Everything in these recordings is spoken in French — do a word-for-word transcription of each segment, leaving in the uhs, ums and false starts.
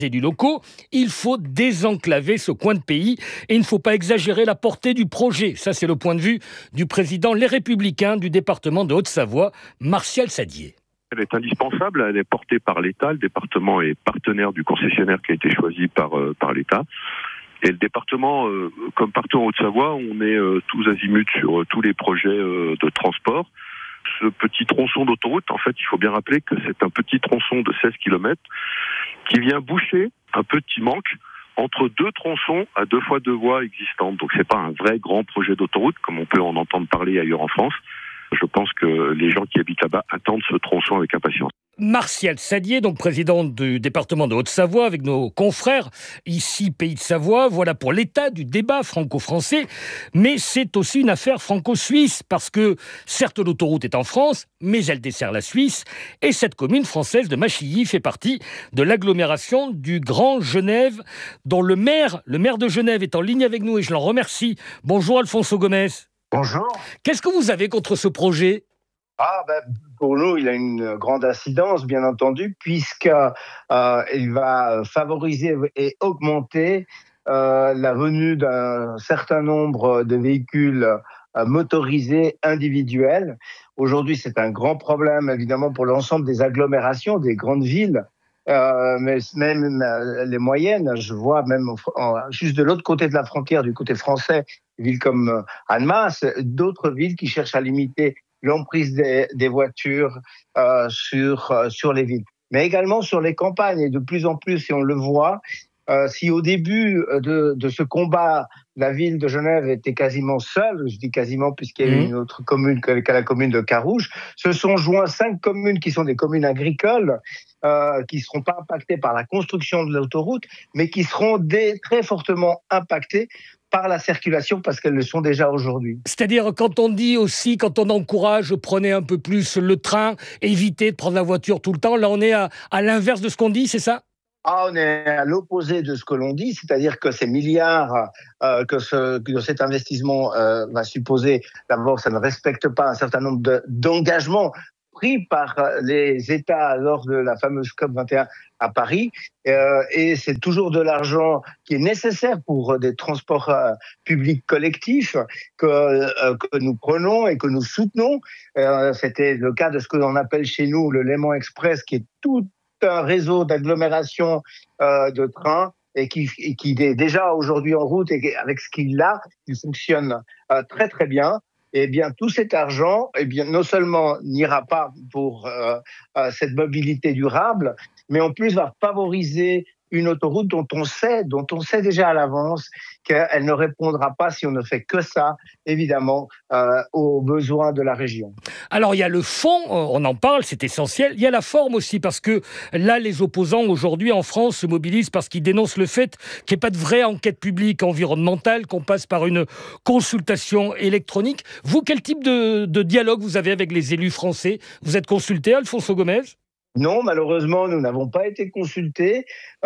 élus locaux, il faut désenclaver ce coin de pays et il ne faut pas exagérer la portée du projet. Ça, c'est le point de vue du président Les Républicains du département de Haute-Savoie, Martial Saddier. Elle est indispensable, elle est portée par l'État. Le département est partenaire du concessionnaire qui a été choisi par, euh, par l'État. Et le département, euh, comme partout en Haute-Savoie, on est euh, tous azimuts sur euh, tous les projets euh, de transport. Ce petit tronçon d'autoroute, en fait, il faut bien rappeler que c'est un petit tronçon de seize kilomètres qui vient boucher un petit manque entre deux tronçons à deux fois deux voies existantes. Donc c'est pas un vrai grand projet d'autoroute comme on peut en entendre parler ailleurs en France. Je pense que les gens qui habitent là-bas attendent ce tronçon avec impatience. Martial Saddier, donc président du département de Haute-Savoie, avec nos confrères, ici Pays de Savoie. Voilà pour l'état du débat franco-français. Mais c'est aussi une affaire franco-suisse, parce que certes l'autoroute est en France, mais elle dessert la Suisse. Et cette commune française de Machilly fait partie de l'agglomération du Grand Genève, dont le maire, le maire de Genève est en ligne avec nous et je l'en remercie. Bonjour Alfonso Gomez. Bonjour. Qu'est-ce que vous avez contre ce projet ? Ah ben, pour nous, il a une grande incidence, bien entendu, puisqu'il euh, va favoriser et augmenter euh, la venue d'un certain nombre de véhicules euh, motorisés individuels. Aujourd'hui, c'est un grand problème, évidemment, pour l'ensemble des agglomérations, des grandes villes. Euh, mais même les moyennes, je vois même en, juste de l'autre côté de la frontière, du côté français, des villes comme Annemasse, d'autres villes qui cherchent à limiter l'emprise des, des voitures euh, sur, euh, sur les villes, mais également sur les campagnes. Et de plus en plus, si on le voit, euh, si au début de, de ce combat, la ville de Genève était quasiment seule, je dis quasiment puisqu'il y a eu une autre commune que, que la commune de Carouge, se sont joints cinq communes qui sont des communes agricoles, euh, qui ne seront pas impactées par la construction de l'autoroute, mais qui seront des, très fortement impactées par la circulation, parce qu'elles le sont déjà aujourd'hui. C'est-à-dire, quand on dit aussi, quand on encourage, prenez un peu plus le train, évitez de prendre la voiture tout le temps, là on est à, à l'inverse de ce qu'on dit, c'est ça ? Ah, on est à l'opposé de ce que l'on dit, c'est-à-dire que ces milliards euh, que, ce, que cet investissement euh, va supposer, d'abord, ça ne respecte pas un certain nombre de, d'engagements pris par les États lors de la fameuse C O P vingt et un à Paris, euh, et c'est toujours de l'argent qui est nécessaire pour des transports euh, publics collectifs que, euh, que nous prenons et que nous soutenons. Euh, c'était le cas de ce que l'on appelle chez nous le Léman Express, qui est tout un réseau d'agglomération euh, de trains et qui, et qui est déjà aujourd'hui en route, et avec ce qu'il a, il fonctionne euh, très très bien. Eh bien, tout cet argent, eh bien, non seulement n'ira pas pour euh, euh, cette mobilité durable, mais en plus va favoriser une autoroute dont on sait, dont on sait déjà à l'avance qu'elle ne répondra pas, si on ne fait que ça, évidemment, euh, aux besoins de la région. Alors, il y a le fond, on en parle, c'est essentiel. Il y a la forme aussi, parce que là, les opposants, aujourd'hui, en France, se mobilisent parce qu'ils dénoncent le fait qu'il n'y ait pas de vraie enquête publique environnementale, qu'on passe par une consultation électronique. Vous, quel type de, de dialogue vous avez avec les élus français ? Vous êtes consulté, Alfonso Gomez ? Non, malheureusement, nous n'avons pas été consultés.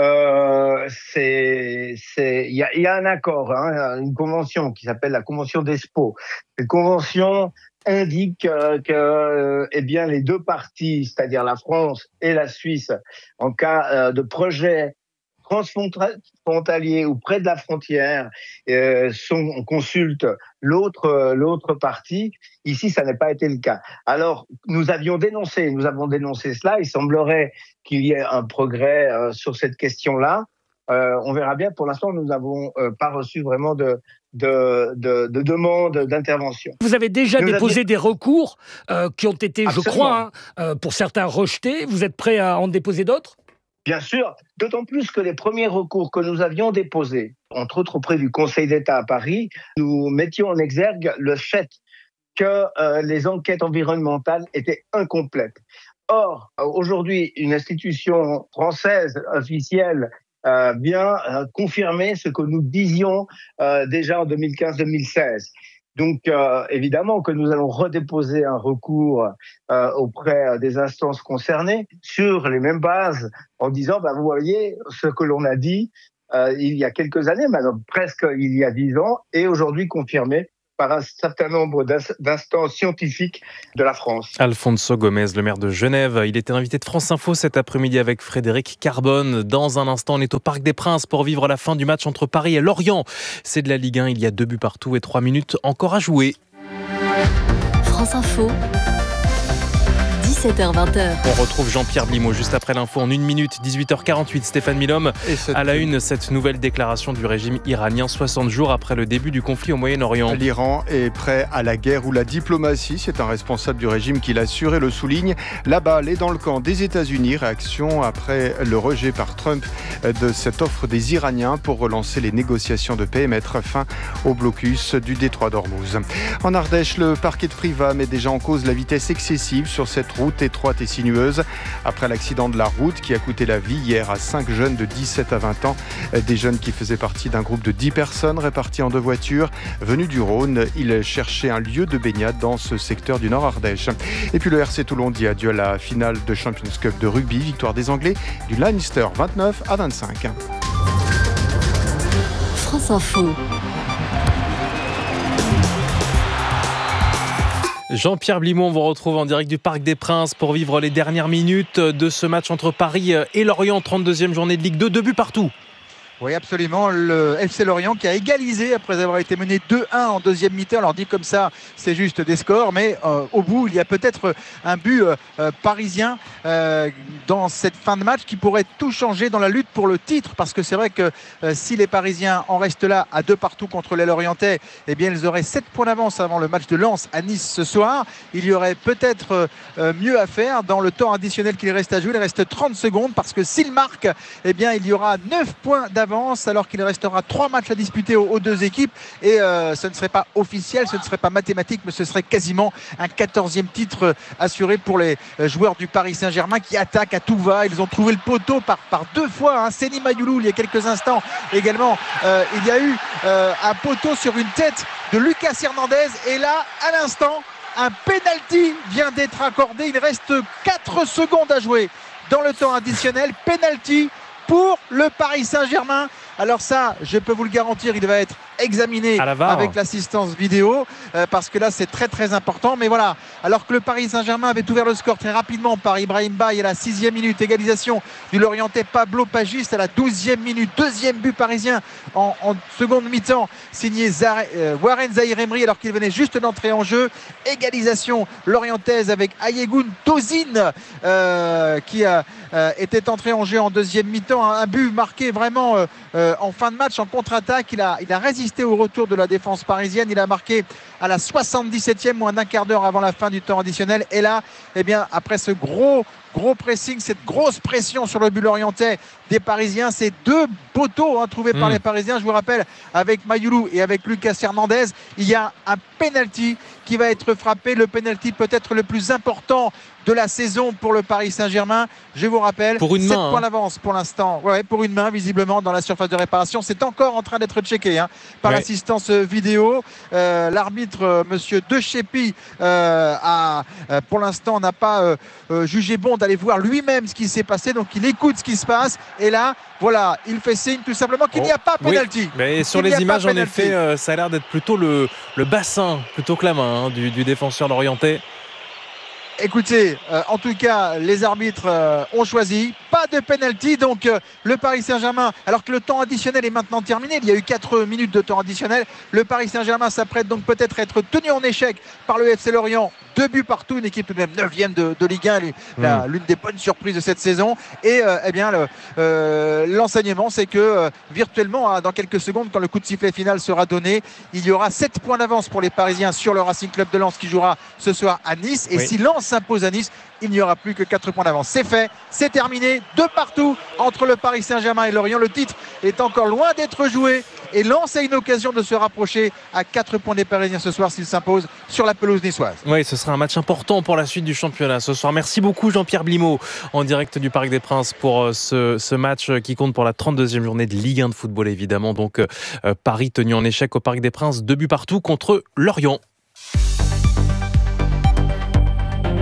Euh, c'est, c'est, il y a, il y a un accord, hein, une convention qui s'appelle la convention d'Espoo. Cette convention indique euh, que, euh, eh bien, les deux parties, c'est-à-dire la France et la Suisse, en cas euh, de projet transfrontalier ou près de la frontière, euh, sont, on consulte l'autre, l'autre partie. Ici, ça n'a pas été le cas. Alors, nous avions dénoncé, nous avons dénoncé cela. Il semblerait qu'il y ait un progrès euh, sur cette question-là. Euh, on verra bien. Pour l'instant, nous n'avons euh, pas reçu vraiment de, de, de, de demande d'intervention. Vous avez déjà nous déposé avions... des recours euh, qui ont été, Absolument. je crois, hein, euh, pour certains rejetés. Vous êtes prêt à en déposer d'autres ? Bien sûr, d'autant plus que les premiers recours que nous avions déposés, entre autres auprès du Conseil d'État à Paris, nous mettions en exergue le fait que euh, les enquêtes environnementales étaient incomplètes. Or, aujourd'hui, une institution française officielle euh, vient euh, confirmer ce que nous disions euh, déjà en deux mille quinze deux mille seize. Donc, euh, évidemment que nous allons redéposer un recours euh, auprès des instances concernées sur les mêmes bases, en disant, bah, vous voyez, ce que l'on a dit euh, il y a quelques années, maintenant presque il y a dix ans, est aujourd'hui confirmé par un certain nombre d'instances scientifiques de la France. Alfonso Gomez, le maire de Genève, il était invité de France Info cet après-midi avec Frédéric Carbone. Dans un instant, on est au Parc des Princes pour vivre la fin du match entre Paris et Lorient. C'est de la Ligue un, il y a deux buts partout et trois minutes encore à jouer. France Info. dix-sept heures vingt. On retrouve Jean-Pierre Blimaud juste après l'info en une minute, dix-huit heures quarante-huit. Stéphane Milhomme, à la une, cette nouvelle déclaration du régime iranien soixante jours après le début du conflit au Moyen-Orient. L'Iran est prêt à la guerre ou la diplomatie. C'est un responsable du régime qui l'assure et le souligne. La balle est dans le camp des États-Unis. Réaction après le rejet par Trump de cette offre des Iraniens pour relancer les négociations de paix et mettre fin au blocus du détroit d'Ormuz. En Ardèche, le parquet de Privas met déjà en cause la vitesse excessive sur cette route étroite et sinueuse. Après l'accident de la route qui a coûté la vie hier à cinq jeunes de dix-sept à vingt ans, des jeunes qui faisaient partie d'un groupe de dix personnes réparties en deux voitures. Venus du Rhône, ils cherchaient un lieu de baignade dans ce secteur du Nord Ardèche. Et puis le R C Toulon dit adieu à la finale de Champions Cup de rugby. Victoire des Anglais du Leinster vingt-neuf à vingt-cinq. France Info. Jean-Pierre Blimaud, on vous retrouve en direct du Parc des Princes pour vivre les dernières minutes de ce match entre Paris et Lorient, trente-deuxième journée de Ligue deux, deux buts partout. Oui, absolument. Le F C Lorient qui a égalisé après avoir été mené deux un en deuxième mi-temps. Alors dit comme ça, c'est juste des scores, mais euh, au bout, il y a peut-être un but euh, parisien euh, dans cette fin de match qui pourrait tout changer dans la lutte pour le titre. Parce que c'est vrai que euh, si les Parisiens en restent là à deux partout contre les Lorientais, eh bien ils auraient sept points d'avance avant le match de Lens à Nice ce soir. Il y aurait peut-être euh, mieux à faire dans le temps additionnel qu'il reste à jouer. Il reste trente secondes parce que s'ils marquent, eh bien il y aura neuf points d'avance. Alors qu'il restera trois matchs à disputer aux, aux deux équipes et euh, ce ne serait pas officiel, ce ne serait pas mathématique, mais ce serait quasiment un quatorzième titre assuré pour les joueurs du Paris Saint-Germain qui attaquent à tout va. Ils ont trouvé le poteau par, par deux fois, hein. Seny Mayoulou il y a quelques instants également, euh, il y a eu euh, un poteau sur une tête de Lucas Hernandez et là à l'instant un penalty vient d'être accordé. Il reste quatre secondes à jouer dans le temps additionnel. Penalty pour le Paris Saint-Germain. Alors ça, je peux vous le garantir, il va être examiné avec l'assistance vidéo euh, parce que là c'est très très important. Mais voilà, alors que le Paris Saint-Germain avait ouvert le score très rapidement par Ibrahim Baye à la sixième minute, égalisation du Lorientais Pablo Pagis à la douzième minute, deuxième but parisien en, en seconde mi-temps signé Zare, euh, Warren Zahir Emery alors qu'il venait juste d'entrer en jeu. Égalisation lorientaise avec Ayegoun Tozin euh, qui a, euh, était entré en jeu en deuxième mi-temps, un, un but marqué vraiment euh, euh, en fin de match en contre-attaque. Il a, il a résisté au retour de la défense parisienne. Il a marqué à la soixante-dix-septième, moins d'un quart d'heure avant la fin du temps additionnel. Et là, eh bien, après ce gros gros pressing, cette grosse pression sur le but lorientais des Parisiens, ces deux poteaux hein, trouvés mmh. par les Parisiens, je vous rappelle, avec Mayoulou et avec Lucas Hernandez, il y a un penalty qui va être frappé, le penalty peut-être le plus important de la saison pour le Paris Saint-Germain. Je vous rappelle, pour une sept main, points hein. d'avance pour l'instant. Ouais, pour une main, visiblement, dans la surface de réparation. C'est encore en train d'être checké hein, par ouais. l'assistance vidéo. Euh, l'arbitre, euh, monsieur De Chépy, euh, a, euh, pour l'instant, n'a pas euh, euh, jugé bon d'aller voir lui-même ce qui s'est passé. Donc, il écoute ce qui se passe. Et là, voilà, il fait signe tout simplement qu'il oh. n'y a pas pénalty. Oui. Mais sur les images, en effet, euh, ça a l'air d'être plutôt le, le bassin, plutôt que la main hein, du, du défenseur lorientais. Écoutez, euh, en tout cas, les arbitres euh, ont choisi. Pas de penalty, donc euh, le Paris Saint-Germain, alors que le temps additionnel est maintenant terminé, il y a eu quatre minutes de temps additionnel, le Paris Saint-Germain s'apprête donc peut-être à être tenu en échec par le F C Lorient. Deux buts partout, une équipe tout de même neuvième de, de Ligue un, la, mmh. l'une des bonnes surprises de cette saison. Et euh, eh bien, le, euh, l'enseignement, c'est que euh, virtuellement, hein, dans quelques secondes, quand le coup de sifflet final sera donné, il y aura sept points d'avance pour les Parisiens sur le Racing Club de Lens qui jouera ce soir à Nice. Et oui. si Lens s'impose à Nice, il n'y aura plus que quatre points d'avance. C'est fait, c'est terminé, de partout entre le Paris Saint-Germain et Lorient. Le titre est encore loin d'être joué et Lens a une occasion de se rapprocher à quatre points des Parisiens ce soir s'ils s'imposent sur la pelouse niçoise. Oui, ce sera un match important pour la suite du championnat ce soir. Merci beaucoup Jean-Pierre Blimaud en direct du Parc des Princes pour ce, ce match qui compte pour la trente-deuxième journée de Ligue un de football évidemment. Donc euh, Paris tenu en échec au Parc des Princes, deux buts partout contre Lorient.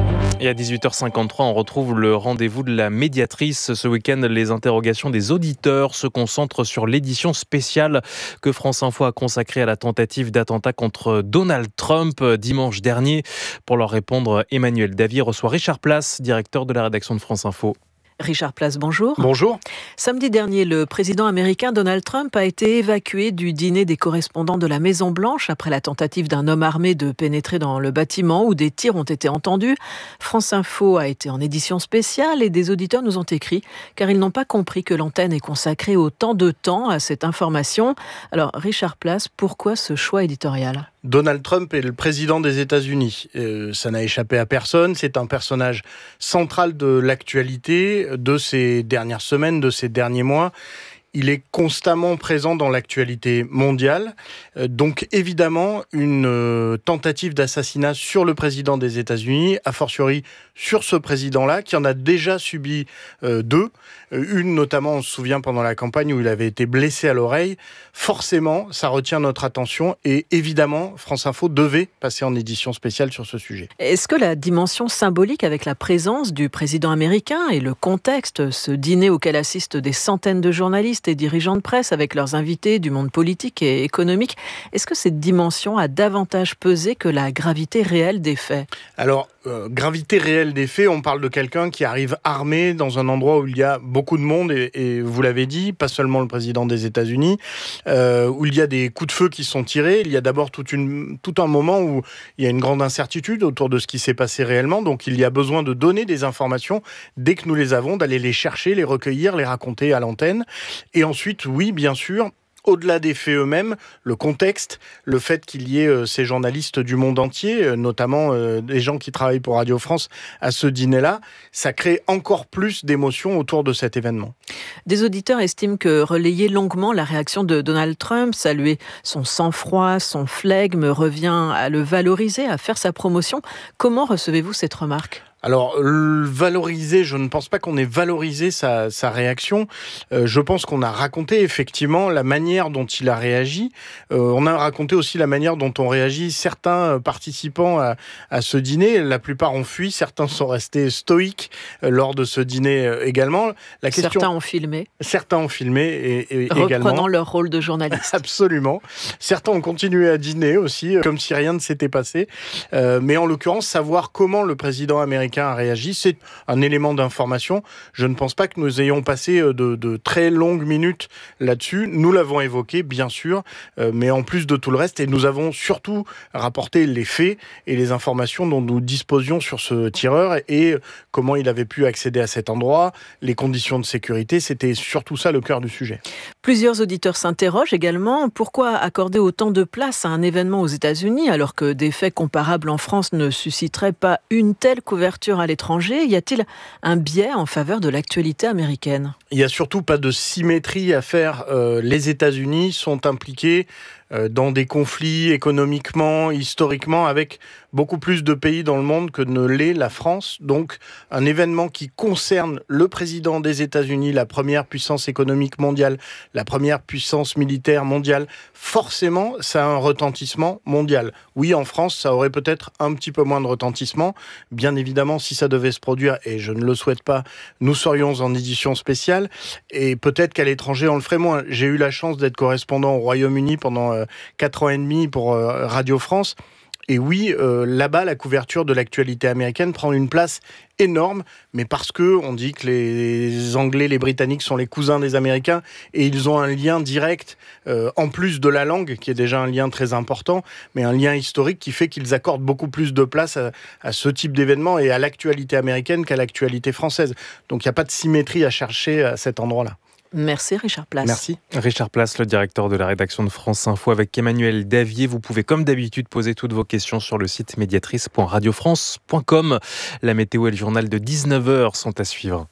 Et à dix-huit heures cinquante-trois, on retrouve le rendez-vous de la médiatrice. Ce week-end, les interrogations des auditeurs se concentrent sur l'édition spéciale que France Info a consacrée à la tentative d'attentat contre Donald Trump dimanche dernier. Pour leur répondre, Emmanuel Davier reçoit Richard Place, directeur de la rédaction de France Info. Richard Place, bonjour. Bonjour. Samedi dernier, le président américain Donald Trump a été évacué du dîner des correspondants de la Maison-Blanche après la tentative d'un homme armé de pénétrer dans le bâtiment où des tirs ont été entendus. France Info a été en édition spéciale et des auditeurs nous ont écrit car ils n'ont pas compris que l'antenne est consacrée autant de temps à cette information. Alors, Richard Place, pourquoi ce choix éditorial ? Donald Trump est le président des États-Unis. Euh, ça n'a échappé à personne. C'est un personnage central de l'actualité de ces dernières semaines, de ces derniers mois. Il est constamment présent dans l'actualité mondiale. Euh, donc évidemment, une euh, tentative d'assassinat sur le président des États-Unis, a fortiori sur ce président-là, qui en a déjà subi euh, deux. Euh, une notamment, on se souvient, pendant la campagne où il avait été blessé à l'oreille. Forcément, ça retient notre attention et évidemment, France Info devait passer en édition spéciale sur ce sujet. Est-ce que la dimension symbolique avec la présence du président américain et le contexte, ce dîner auquel assistent des centaines de journalistes et dirigeants de presse avec leurs invités du monde politique et économique, est-ce que cette dimension a davantage pesé que la gravité réelle des faits ? Alors, euh, gravité réelle des faits, on parle de quelqu'un qui arrive armé dans un endroit où il y a beaucoup de monde, et, et vous l'avez dit, pas seulement le président des États-Unis, euh, où il y a des coups de feu qui sont tirés. Il y a d'abord toute une, tout un moment où il y a une grande incertitude autour de ce qui s'est passé réellement, donc il y a besoin de donner des informations dès que nous les avons, d'aller les chercher, les recueillir, les raconter à l'antenne. Et ensuite, oui, bien sûr, au-delà des faits eux-mêmes, le contexte, le fait qu'il y ait euh, ces journalistes du monde entier, euh, notamment euh, des gens qui travaillent pour Radio France, à ce dîner-là, ça crée encore plus d'émotions autour de cet événement. Des auditeurs estiment que relayer longuement la réaction de Donald Trump, saluer son sang-froid, son flegme, revient à le valoriser, à faire sa promotion. Comment recevez-vous cette remarque ? Alors, valoriser, je ne pense pas qu'on ait valorisé sa, sa réaction. Euh, je pense qu'on a raconté effectivement la manière dont il a réagi. Euh, on a raconté aussi la manière dont ont réagi certains participants à, à ce dîner. La plupart ont fui, certains sont restés stoïques euh, lors de ce dîner euh, également. La question... Certains ont filmé. Certains ont filmé et, et Reprenant également. Reprenant leur rôle de journaliste. Absolument. Certains ont continué à dîner aussi, euh, comme si rien ne s'était passé. Euh, mais en l'occurrence, savoir comment le président américain a réagi, c'est un élément d'information. Je ne pense pas que nous ayons passé de, de très longues minutes là-dessus. Nous l'avons évoqué, bien sûr, euh, mais en plus de tout le reste, et nous avons surtout rapporté les faits et les informations dont nous disposions sur ce tireur et comment il avait pu accéder à cet endroit, les conditions de sécurité. C'était surtout ça le cœur du sujet. Plusieurs auditeurs s'interrogent également pourquoi accorder autant de place à un événement aux États-Unis alors que des faits comparables en France ne susciteraient pas une telle couverture à l'étranger. Y a-t-il un biais en faveur de l'actualité américaine ? Il n'y a surtout pas de symétrie à faire. Euh, les États-Unis sont impliqués euh, dans des conflits économiquement, historiquement, avec beaucoup plus de pays dans le monde que ne l'est la France. Donc, un événement qui concerne le président des États-Unis, la première puissance économique mondiale, la première puissance militaire mondiale, forcément, ça a un retentissement mondial. Oui, en France, ça aurait peut-être un petit peu moins de retentissement. Bien évidemment, si ça devait se produire, et je ne le souhaite pas, nous serions en édition spéciale, et peut-être qu'à l'étranger, on le ferait moins. J'ai eu la chance d'être correspondant au Royaume-Uni pendant euh, quatre ans et demi pour euh, Radio France. Et oui, euh, là-bas, la couverture de l'actualité américaine prend une place énorme, mais parce que on dit que les Anglais, les Britanniques sont les cousins des Américains et ils ont un lien direct, euh, en plus de la langue, qui est déjà un lien très important, mais un lien historique qui fait qu'ils accordent beaucoup plus de place à, à ce type d'événement et à l'actualité américaine qu'à l'actualité française. Donc il n'y a pas de symétrie à chercher à cet endroit-là. Merci Richard Place. Merci. Richard Place, le directeur de la rédaction de France Info avec Emmanuel Davier. Vous pouvez comme d'habitude poser toutes vos questions sur le site médiatrice point radio france point com. La météo et le journal de dix-neuf heures sont à suivre.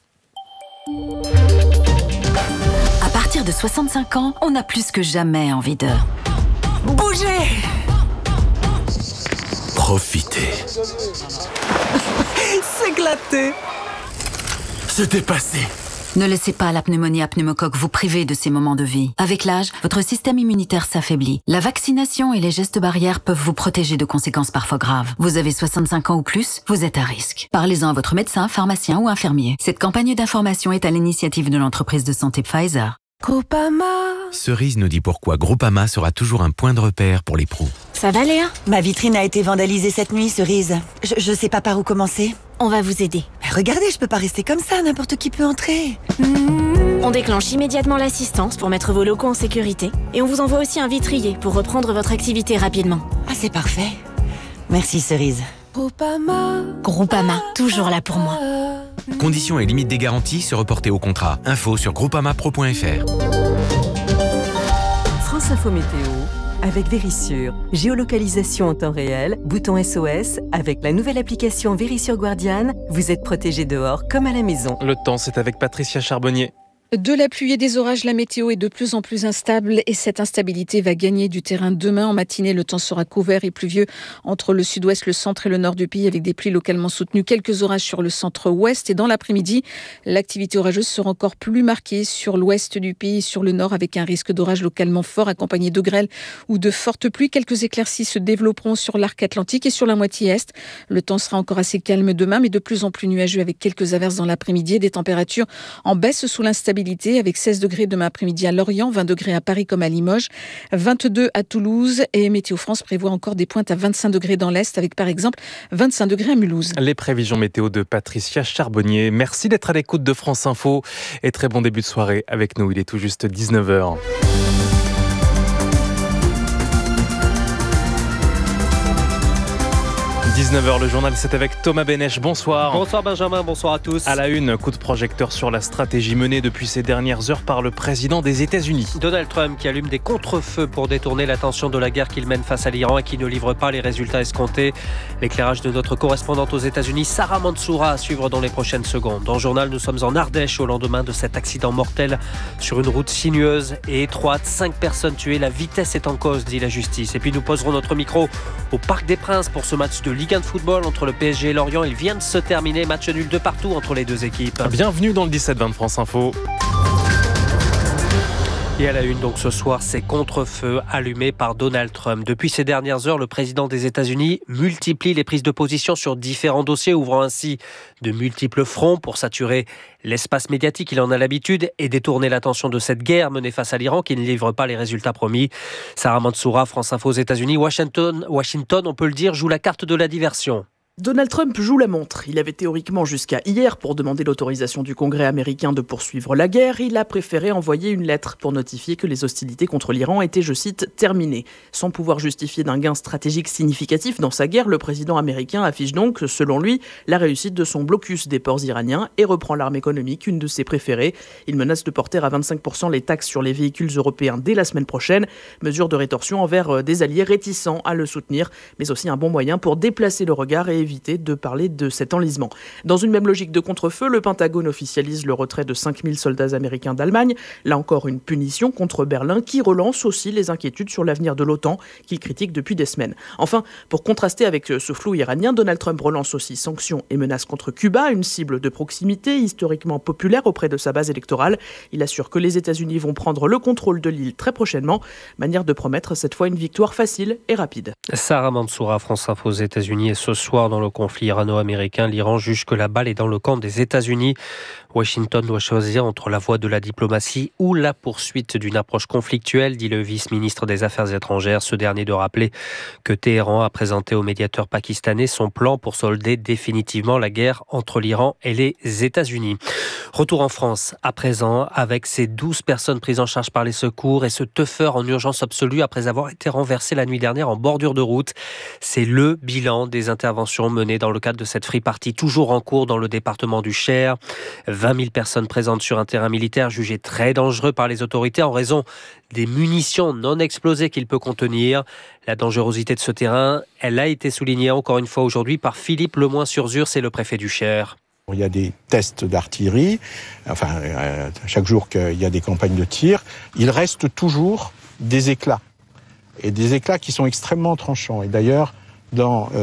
À partir de soixante-cinq ans, on a plus que jamais envie de bouger. Profiter. S'éclater. Se dépasser. Ne laissez pas la pneumonie à pneumocoque vous priver de ces moments de vie. Avec l'âge, votre système immunitaire s'affaiblit. La vaccination et les gestes barrières peuvent vous protéger de conséquences parfois graves. Vous avez soixante-cinq ans ou plus, vous êtes à risque. Parlez-en à votre médecin, pharmacien ou infirmier. Cette campagne d'information est à l'initiative de l'entreprise de santé Pfizer. Groupama. Cerise nous dit pourquoi Groupama sera toujours un point de repère pour les pros. Ça va Léa ? Ma vitrine a été vandalisée cette nuit, Cerise. Je, je sais pas par où commencer. On va vous aider. Regardez, je peux pas rester comme ça, n'importe qui peut entrer. Mmh. On déclenche immédiatement l'assistance pour mettre vos locaux en sécurité. Et on vous envoie aussi un vitrier pour reprendre votre activité rapidement. Ah, c'est parfait. Merci Cerise. Groupama. Groupama, toujours là pour moi. Conditions et limites des garanties se reporter au contrat. Info sur groupama pro point f r. France Info Météo avec Vérissure. Géolocalisation en temps réel, bouton S O S. Avec la nouvelle application Vérissure Guardian, vous êtes protégé dehors comme à la maison. Le temps, c'est avec Patricia Charbonnier. De la pluie et des orages, la météo est de plus en plus instable et cette instabilité va gagner du terrain demain. En matinée, le temps sera couvert et pluvieux entre le sud-ouest, le centre et le nord du pays avec des pluies localement soutenues. Quelques orages sur le centre-ouest et dans l'après-midi, l'activité orageuse sera encore plus marquée sur l'ouest du pays et sur le nord avec un risque d'orage localement fort accompagné de grêle ou de fortes pluies. Quelques éclaircies se développeront sur l'arc atlantique et sur la moitié est. Le temps sera encore assez calme demain mais de plus en plus nuageux avec quelques averses dans l'après-midi et des températures en baisse sous l'instabilité. Avec seize degrés demain après-midi à Lorient, vingt degrés à Paris comme à Limoges, vingt-deux à Toulouse et Météo France prévoit encore des pointes à vingt-cinq degrés dans l'Est avec par exemple vingt-cinq degrés à Mulhouse. Les prévisions météo de Patricia Charbonnier. Merci d'être à l'écoute de France Info et très bon début de soirée avec nous. Il est tout juste dix-neuf heures. dix-neuf heures, le journal, c'est avec Thomas Benech. Bonsoir. Bonsoir Benjamin, bonsoir à tous. À la une, coup de projecteur sur la stratégie menée depuis ces dernières heures par le président des États-Unis. Donald Trump qui allume des contre-feux pour détourner l'attention de la guerre qu'il mène face à l'Iran et qui ne livre pas les résultats escomptés. L'éclairage de notre correspondante aux États-Unis, Sarah Mansoura, à suivre dans les prochaines secondes. Dans le journal, nous sommes en Ardèche au lendemain de cet accident mortel sur une route sinueuse et étroite. Cinq personnes tuées, la vitesse est en cause, dit la justice. Et puis nous poserons notre micro au Parc des Princes pour ce match de Ligue un de football entre le P S G et Lorient. Il vient de se terminer, match nul de partout entre les deux équipes. Bienvenue dans le dix-sept vingt de France Info. Et à la une, donc ce soir, ces contre-feux allumés par Donald Trump. Depuis ces dernières heures, le président des États-Unis multiplie les prises de position sur différents dossiers, ouvrant ainsi de multiples fronts pour saturer l'espace médiatique. Il en a l'habitude et détourner l'attention de cette guerre menée face à l'Iran qui ne livre pas les résultats promis. Sarah Mansoura, France Info aux États-Unis. Washington, Washington, on peut le dire, joue la carte de la diversion. Donald Trump joue la montre. Il avait théoriquement jusqu'à hier pour demander l'autorisation du Congrès américain de poursuivre la guerre. Il a préféré envoyer une lettre pour notifier que les hostilités contre l'Iran étaient, je cite, terminées. Sans pouvoir justifier d'un gain stratégique significatif dans sa guerre, le président américain affiche donc, selon lui, la réussite de son blocus des ports iraniens et reprend l'arme économique, une de ses préférées. Il menace de porter à vingt-cinq pour cent les taxes sur les véhicules européens dès la semaine prochaine. Mesure de rétorsion envers des alliés réticents à le soutenir, mais aussi un bon moyen pour déplacer le regard et éviter de parler de cet enlisement. Dans une même logique de contre-feu, le Pentagone officialise le retrait de cinq mille soldats américains d'Allemagne. Là encore, une punition contre Berlin qui relance aussi les inquiétudes sur l'avenir de l'OTAN qu'il critique depuis des semaines. Enfin, pour contraster avec ce flou iranien, Donald Trump relance aussi sanctions et menaces contre Cuba, une cible de proximité historiquement populaire auprès de sa base électorale. Il assure que les États-Unis vont prendre le contrôle de l'île très prochainement, manière de promettre cette fois une victoire facile et rapide. Sarah Mansoura, France Info aux États-Unis. Et ce soir, dans le conflit irano-américain, l'Iran juge que la balle est dans le camp des États-Unis. Washington doit choisir entre la voie de la diplomatie ou la poursuite d'une approche conflictuelle, dit le vice-ministre des Affaires étrangères. Ce dernier de rappeler que Téhéran a présenté au médiateur pakistanais son plan pour solder définitivement la guerre entre l'Iran et les États-Unis. Retour en France, à présent, avec ces douze personnes prises en charge par les secours et ce teufeur en urgence absolue après avoir été renversé la nuit dernière en bordure de route. C'est le bilan des interventions menées dans le cadre de cette free party toujours en cours dans le département du Cher. vingt mille personnes présentes sur un terrain militaire jugé très dangereux par les autorités en raison des munitions non explosées qu'il peut contenir. La dangerosité de ce terrain, elle a été soulignée encore une fois aujourd'hui par Philippe Lemoyne-sur-Zur, c'est le préfet du Cher. Il y a des tests d'artillerie, enfin, euh, chaque jour qu'il y a des campagnes de tir, il reste toujours des éclats. Et des éclats qui sont extrêmement tranchants. Et d'ailleurs, dans euh,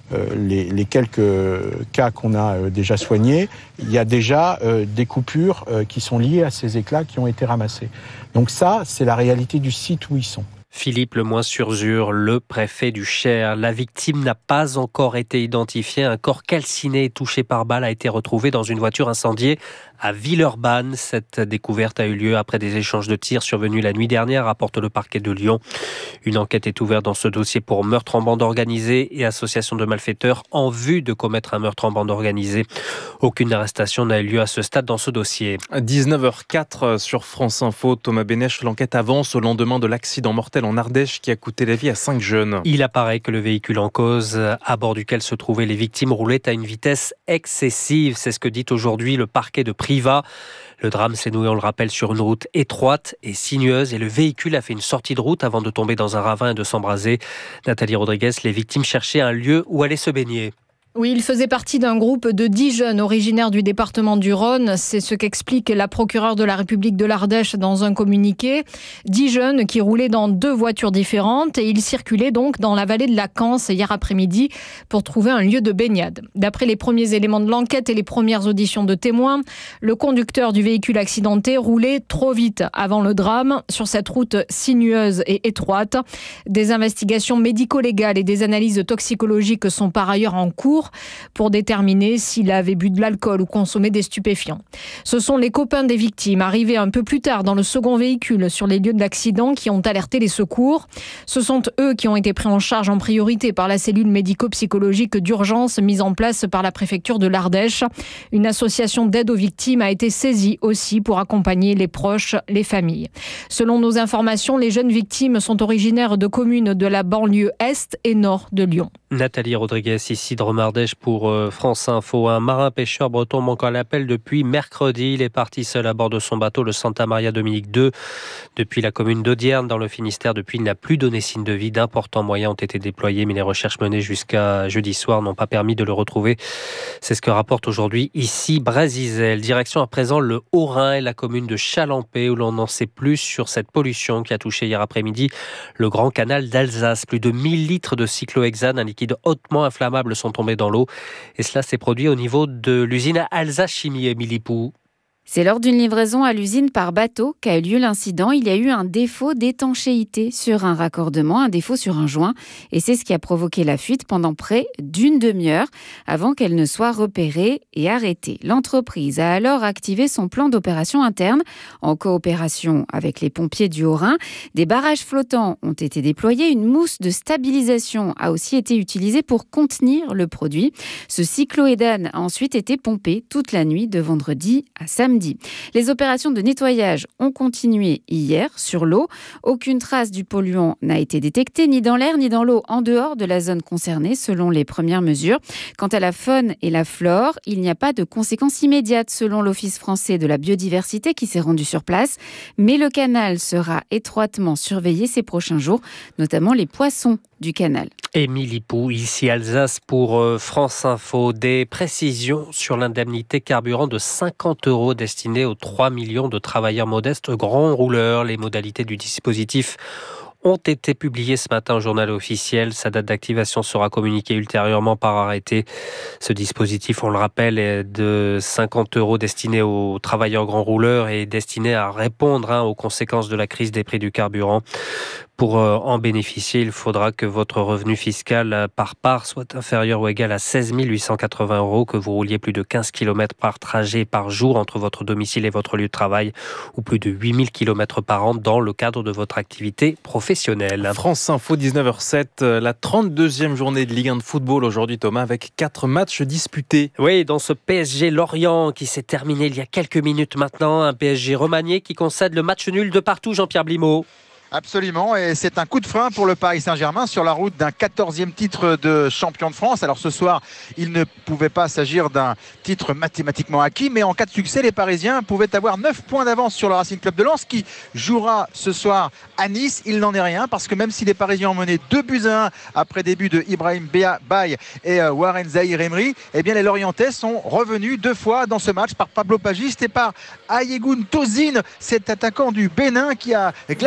euh, les, les quelques cas qu'on a euh, déjà soignés, il y a déjà euh, des coupures euh, qui sont liées à ces éclats qui ont été ramassés. Donc ça, c'est la réalité du site où ils sont. Philippe Lemoyne-sur-Jure, le préfet du Cher. La victime n'a pas encore été identifiée. Un corps calciné et touché par balle a été retrouvé dans une voiture incendiée à Villeurbanne. Cette découverte a eu lieu après des échanges de tirs survenus la nuit dernière, rapporte le parquet de Lyon. Une enquête est ouverte dans ce dossier pour meurtre en bande organisée et association de malfaiteurs en vue de commettre un meurtre en bande organisée. Aucune arrestation n'a eu lieu à ce stade dans ce dossier. dix-neuf heures quatre sur France Info. Thomas Bénèche, l'enquête avance au lendemain de l'accident mortel en Ardèche qui a coûté la vie à cinq jeunes. Il apparaît que le véhicule en cause, à bord duquel se trouvaient les victimes, roulait à une vitesse excessive. C'est ce que dit aujourd'hui le parquet de Privas. Le drame s'est noué, on le rappelle, sur une route étroite et sinueuse et le véhicule a fait une sortie de route avant de tomber dans un ravin et de s'embraser. Nathalie Rodriguez, les victimes cherchaient un lieu où aller se baigner. Oui, il faisait partie d'un groupe de dix jeunes originaires du département du Rhône. C'est ce qu'explique la procureure de la République de l'Ardèche dans un communiqué. Dix jeunes qui roulaient dans deux voitures différentes et ils circulaient donc dans la vallée de la Canse hier après-midi pour trouver un lieu de baignade. D'après les premiers éléments de l'enquête et les premières auditions de témoins, le conducteur du véhicule accidenté roulait trop vite avant le drame sur cette route sinueuse et étroite. Des investigations médico-légales et des analyses toxicologiques sont par ailleurs en cours pour déterminer s'il avait bu de l'alcool ou consommé des stupéfiants. Ce sont les copains des victimes, arrivés un peu plus tard dans le second véhicule sur les lieux de l'accident, qui ont alerté les secours. Ce sont eux qui ont été pris en charge en priorité par la cellule médico-psychologique d'urgence mise en place par la préfecture de l'Ardèche. Une association d'aide aux victimes a été saisie aussi pour accompagner les proches, les familles. Selon nos informations, les jeunes victimes sont originaires de communes de la banlieue est et nord de Lyon. Nathalie Rodriguez, ici de Romardèche pour France Info. Un marin pêcheur breton manque à l'appel depuis mercredi. Il est parti seul à bord de son bateau, le Santa Maria Dominique deux, depuis la commune d'Audierne dans le Finistère. Depuis, il n'a plus donné signe de vie. D'importants moyens ont été déployés, mais les recherches menées jusqu'à jeudi soir n'ont pas permis de le retrouver. C'est ce que rapporte aujourd'hui ici Brasizel. Direction à présent le Haut-Rhin et la commune de Chalampé, où l'on n'en sait plus sur cette pollution qui a touché hier après-midi le Grand Canal d'Alsace. Plus de mille litres de cyclohexane, un liquide hautement inflammable, sont tombés dans l'eau. Et cela s'est produit au niveau de l'usine Alsace Chimie, Émilie Pou. C'est lors d'une livraison à l'usine par bateau qu'a eu lieu l'incident. Il y a eu un défaut d'étanchéité sur un raccordement, un défaut sur un joint. Et c'est ce qui a provoqué la fuite pendant près d'une demi-heure avant qu'elle ne soit repérée et arrêtée. L'entreprise a alors activé son plan d'opération interne en coopération avec les pompiers du Haut-Rhin. Des barrages flottants ont été déployés. Une mousse de stabilisation a aussi été utilisée pour contenir le produit. Ce cyclohexane a ensuite été pompé toute la nuit de vendredi à samedi. Les opérations de nettoyage ont continué hier sur l'eau. Aucune trace du polluant n'a été détectée, ni dans l'air, ni dans l'eau, en dehors de la zone concernée, selon les premières mesures. Quant à la faune et la flore, il n'y a pas de conséquences immédiates, selon l'Office français de la biodiversité qui s'est rendu sur place. Mais le canal sera étroitement surveillé ces prochains jours, notamment les poissons du canal. Émilie Pou, ici Alsace pour France Info. Des précisions sur l'indemnité carburant de cinquante euros destinée aux trois millions de travailleurs modestes grands rouleurs. Les modalités du dispositif ont été publiées ce matin au journal officiel. Sa date d'activation sera communiquée ultérieurement par arrêté. Ce dispositif, on le rappelle, est de cinquante euros destiné aux travailleurs grands rouleurs et destiné à répondre hein, aux conséquences de la crise des prix du carburant. Pour en bénéficier, il faudra que votre revenu fiscal par part soit inférieur ou égal à seize mille huit cent quatre-vingts euros, que vous rouliez plus de quinze kilomètres par trajet par jour entre votre domicile et votre lieu de travail, ou plus de huit mille kilomètres par an dans le cadre de votre activité professionnelle. France Info, dix-neuf heures sept, la trente-deuxième journée de Ligue un de football aujourd'hui, Thomas, avec quatre matchs disputés. Oui, dans ce P S G Lorient qui s'est terminé il y a quelques minutes maintenant, un P S G remanié qui concède le match nul de partout, Jean-Pierre Blimaud. Absolument, et c'est un coup de frein pour le Paris Saint-Germain sur la route d'un quatorzième titre de champion de France. Alors ce soir, il ne pouvait pas s'agir d'un titre mathématiquement acquis, mais en cas de succès, les Parisiens pouvaient avoir neuf points d'avance sur le Racing Club de Lens qui jouera ce soir à Nice. Il n'en est rien parce que même si les Parisiens ont mené deux buts à un après des buts de Ibrahim Baye et Warren Zahir Emery, eh bien les Lorientais sont revenus deux fois dans ce match par Pablo Pagiste et par Ayegoun Tozine, cet attaquant du Bénin qui a glacé le parc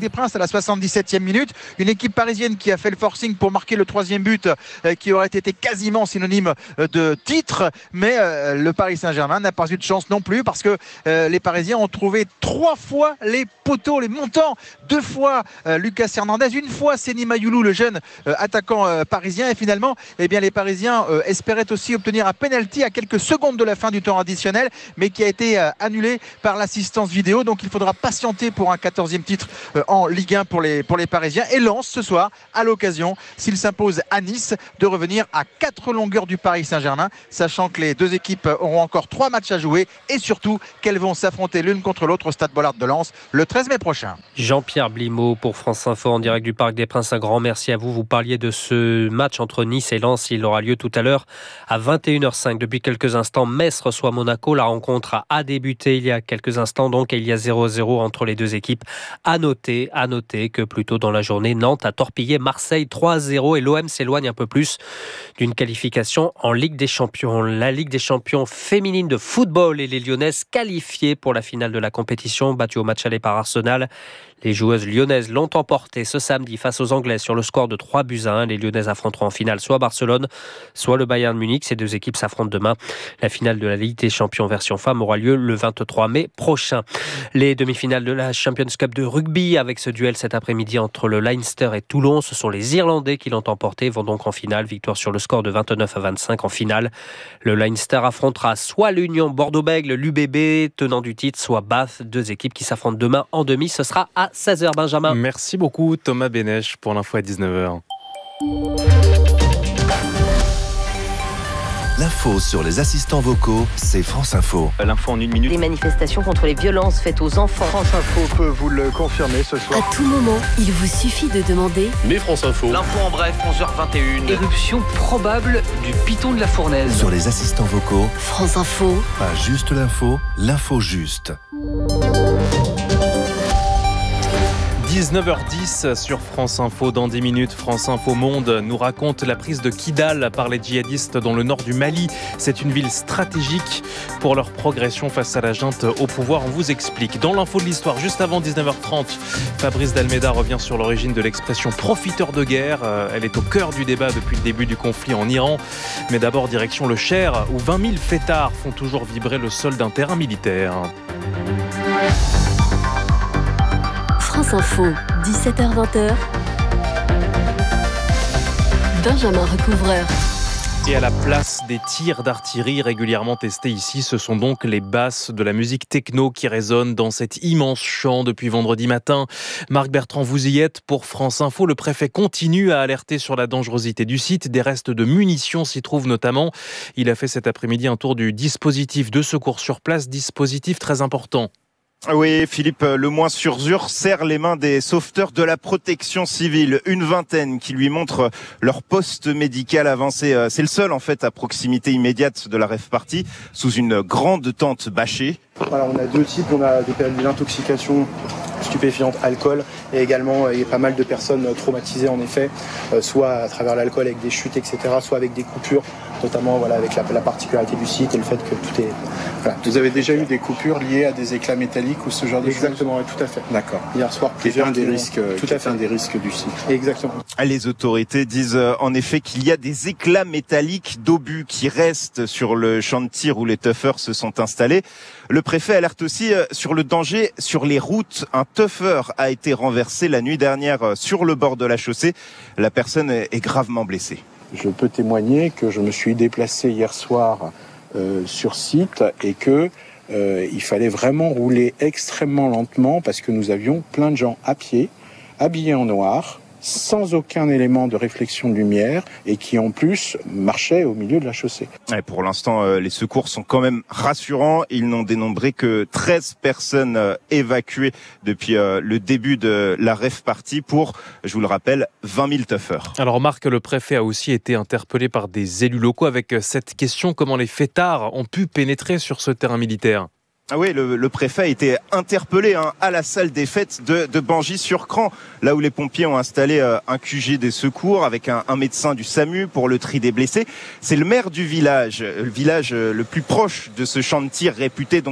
des Princes à la soixante-dix-septième minute. Une équipe parisienne qui a fait le forcing pour marquer le troisième but euh, qui aurait été quasiment synonyme euh, de titre. Mais euh, le Paris Saint-Germain n'a pas eu de chance non plus parce que euh, les Parisiens ont trouvé trois fois les poteaux, les montants. Deux fois euh, Lucas Hernandez, une fois Seny Mayoulou, le jeune euh, attaquant euh, parisien. Et finalement, eh bien, les Parisiens euh, espéraient aussi obtenir un penalty à quelques secondes de la fin du temps additionnel, mais qui a été euh, annulé par l'assistance vidéo. Donc il faudra patienter pour un quatorzième titre euh, en Ligue un pour les, pour les Parisiens. Et Lens ce soir à l'occasion, s'il s'impose à Nice, de revenir à quatre longueurs du Paris Saint-Germain, sachant que les deux équipes auront encore trois matchs à jouer et surtout qu'elles vont s'affronter l'une contre l'autre au Stade Bollaert de Lens le treize mai prochain. Jean-Pierre Blimaud pour France Info en direct du Parc des Princes. Un grand merci à vous. Vous parliez de ce match entre Nice et Lens. Il aura lieu tout à l'heure à vingt et une heures cinq. Depuis quelques instants, Metz reçoit Monaco. La rencontre a débuté il y a quelques instants, donc, et il y a zéro zéro entre les deux équipes. À noter, à noter que plus tôt dans la journée, Nantes a torpillé Marseille trois zéro et l'O M s'éloigne un peu plus d'une qualification en Ligue des Champions. La Ligue des Champions féminine de football et les Lyonnaises qualifiées pour la finale de la compétition, battues au match aller par Arsenal. Les joueuses lyonnaises l'ont emporté ce samedi face aux Anglaises sur le score de trois buts à un. Les Lyonnaises affronteront en finale soit Barcelone, soit le Bayern Munich. Ces deux équipes s'affrontent demain. La finale de la Ligue des Champions version femme aura lieu le vingt-trois mai prochain. Les demi-finales de la Champions Cup de rugby avec ce duel cet après-midi entre le Leinster et Toulon. Ce sont les Irlandais qui l'ont emporté, vont donc en finale. Victoire sur le score de vingt-neuf à vingt-cinq en finale. Le Leinster affrontera soit l'Union Bordeaux-Bègles, l'U B B, tenant du titre, soit Bath. Deux équipes qui s'affrontent demain en demi. Ce sera à seize heures, Benjamin. Merci beaucoup, Thomas Bénèche, pour l'info à dix-neuf heures. L'info sur les assistants vocaux, c'est France Info. L'info en une minute. Les manifestations contre les violences faites aux enfants. France Info peut vous le confirmer ce soir. À tout moment, il vous suffit de demander. Mais France Info. L'info en bref, onze heures vingt et une. Éruption probable du piton de la Fournaise. Sur les assistants vocaux. France Info. Pas juste l'info, l'info juste. dix-neuf heures dix sur France Info. Dans dix minutes, France Info Monde nous raconte la prise de Kidal par les djihadistes dans le nord du Mali. C'est une ville stratégique pour leur progression face à la junte au pouvoir. On vous explique. Dans l'info de l'histoire, juste avant dix-neuf heures trente, Fabrice Dalméda revient sur l'origine de l'expression profiteur de guerre. Elle est au cœur du débat depuis le début du conflit en Iran. Mais d'abord, direction le Cher, où vingt mille fêtards font toujours vibrer le sol d'un terrain militaire. France Info, dix-sept heures vingt. Benjamin Recouvreur. Et à la place des tirs d'artillerie régulièrement testés ici, ce sont donc les basses de la musique techno qui résonnent dans cet immense champ depuis vendredi matin. Marc Bertrand, vous y êtes pour France Info. Le préfet continue à alerter sur la dangerosité du site. Des restes de munitions s'y trouvent notamment. Il a fait cet après-midi un tour du dispositif de secours sur place, dispositif très important. Oui, Philippe Lemoyne-sur-Zur serre les mains des sauveteurs de la protection civile. Une vingtaine qui lui montrent leur poste médical avancé. C'est le seul, en fait, à proximité immédiate de la rave party, sous une grande tente bâchée. Voilà, on a deux types. On a des périodes d'intoxication stupéfiante, alcool, et également il y a pas mal de personnes traumatisées en effet, euh, soit à travers l'alcool avec des chutes, et cetera, soit avec des coupures, notamment voilà, avec la, la particularité du site et le fait que tout est... Voilà, Vous avez déjà eu des coupures liées à des éclats métalliques ou ce genre de Exactement, choses ? Exactement, tout à fait. D'accord. Hier soir, qui est un des qui risques, ont... tout qui à est fait. un des risques du site. Exactement. Les autorités disent en effet qu'il y a des éclats métalliques d'obus qui restent sur le champ de tir où les tuffers se sont installés. Le préfet alerte aussi sur le danger sur les routes. Un tuffer a été renversé la nuit dernière sur le bord de la chaussée. La personne est gravement blessée. Je peux témoigner que je me suis déplacé hier soir euh, sur site et que euh, il fallait vraiment rouler extrêmement lentement parce que nous avions plein de gens à pied, habillés en noir, sans aucun élément de réflexion de lumière et qui en plus marchaient au milieu de la chaussée. Et pour l'instant, euh, les secours sont quand même rassurants. Ils n'ont dénombré que treize personnes euh, évacuées depuis euh, le début de la rave party pour, je vous le rappelle, vingt mille tuffers. Alors Marc, le préfet a aussi été interpellé par des élus locaux avec cette question: comment les fêtards ont pu pénétrer sur ce terrain militaire ? Ah oui, le, le préfet a été interpellé hein, à la salle des fêtes de, de Bangis-sur-Cran, là où les pompiers ont installé euh, un Q G des secours avec un, un médecin du SAMU pour le tri des blessés. C'est le maire du village, le village euh, le plus proche de ce champ de tir réputé donc